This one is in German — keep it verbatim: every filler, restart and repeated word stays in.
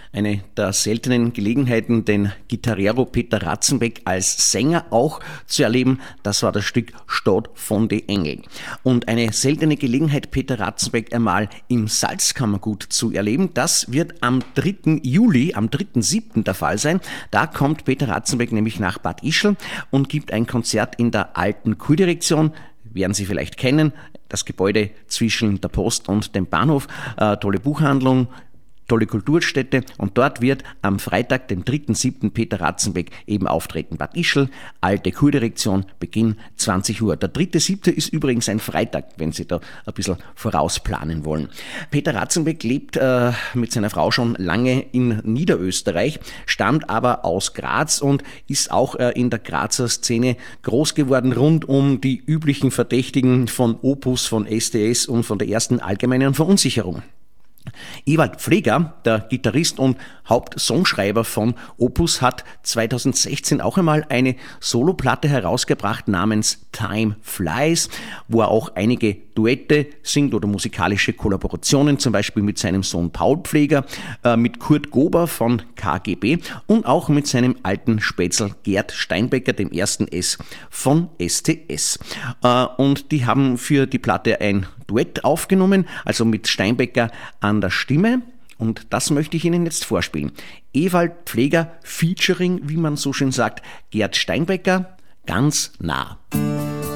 Eine der seltenen Gelegenheiten, den Gitarrero Peter Ratzenbeck als Sänger auch zu erleben, das war das Stück Stadt von den Engeln. Und eine seltene Gelegenheit, Peter Ratzenbeck einmal im Salzkammergut zu erleben, das wird am dritten Juli, am dritten siebten der Fall sein. Da kommt Peter Ratzenbeck nämlich nach Bad Ischl und gibt ein Konzert in der alten Kurdirektion. Werden Sie vielleicht kennen, das Gebäude zwischen der Post und dem Bahnhof, äh, tolle Buchhandlung, tolle Kulturstätte, und dort wird am Freitag, dem dritten siebten Peter Ratzenbeck eben auftreten. Bad Ischl, alte Kurdirektion, Beginn zwanzig Uhr. Der dritte siebte ist übrigens ein Freitag, wenn Sie da ein bisschen vorausplanen wollen. Peter Ratzenbeck lebt äh, mit seiner Frau schon lange in Niederösterreich, stammt aber aus Graz und ist auch äh, in der Grazer Szene groß geworden, rund um die üblichen Verdächtigen von Opus, von S T S und von der ersten allgemeinen Verunsicherung. Ewald Pfleger, der Gitarrist und Hauptsongschreiber von Opus, hat zweitausendsechzehn auch einmal eine Soloplatte herausgebracht namens Time Flies, wo er auch einige Duette singt oder musikalische Kollaborationen, zum Beispiel mit seinem Sohn Paul Pfleger, äh, mit Kurt Gober von K G B und auch mit seinem alten Spätzl Gerd Steinbecker, dem ersten S von S T S. Äh, und die haben für die Platte ein Duett aufgenommen, also mit Steinbecker an der Stimme. Und das möchte ich Ihnen jetzt vorspielen. Ewald Pfleger featuring, wie man so schön sagt, Gerd Steinbecker, ganz nah.